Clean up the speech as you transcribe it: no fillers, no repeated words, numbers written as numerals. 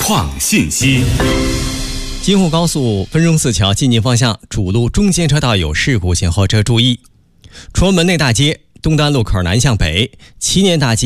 况信息。 京沪高速分钟寺桥进京方向主路中间车道有事故，请后车注意。崇文门内大街东单路口南向北，祈年大街